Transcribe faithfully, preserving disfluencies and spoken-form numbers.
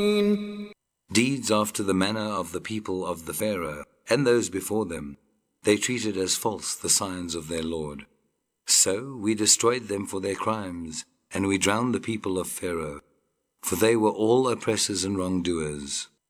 Deeds after the manner of the people of the Pharaoh and those before them, they treated as false the signs of their Lord. So we destroyed them for their crimes, and we drowned the people of Pharaoh, for they were all oppressors and wrongdoers.